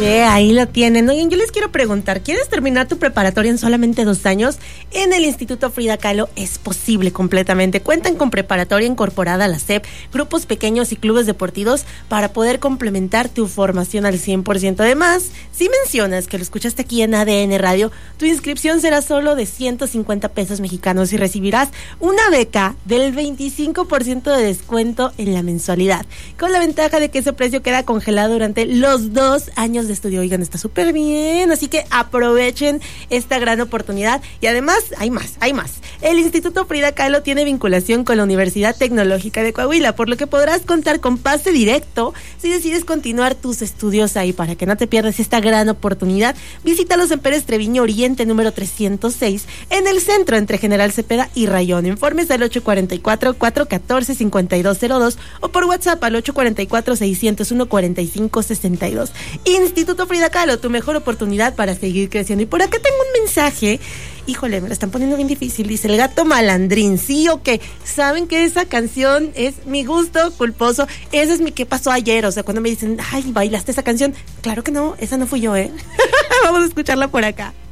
que ahí lo tienen. Oigan, yo les quiero preguntar, ¿quieres terminar tu preparatoria en solamente 2 años? En el Instituto Frida Kahlo es posible completamente. Cuentan con preparatoria incorporada a la SEP, grupos pequeños y clubes deportivos para poder complementar tu formación al 100%. Además, si mencionas que lo escuchaste aquí en ADN Radio, tu inscripción será solo de 150 pesos mexicanos y recibirás una beca del 25% de descuento en la mensualidad, con la ventaja de que ese precio queda congelado durante los 2 años de estudio. Oigan, está súper bien, así que aprovechen esta gran oportunidad. Y además, hay más. El Instituto Frida Kahlo tiene vinculación con la Universidad Tecnológica de Coahuila, por lo que podrás contar con pase directo si decides continuar tus estudios ahí. Para que no te pierdas esta gran oportunidad, visítalos en Pérez Treviño Oriente, número 306, en el centro entre General Cepeda y Rayón. Informes al 844-414-5202 o por WhatsApp al 844-601-4562. Instituto Frida Kahlo, tu mejor oportunidad para seguir creciendo. Y por acá tengo un mensaje. Híjole, me la están poniendo bien difícil. Dice el gato malandrín. Sí, o qué. Saben que esa canción es mi gusto culposo. Ese es mi qué pasó ayer. O sea, cuando me dicen, ay, ¿bailaste esa canción? Claro que no, esa no fui yo, Vamos a escucharla por acá.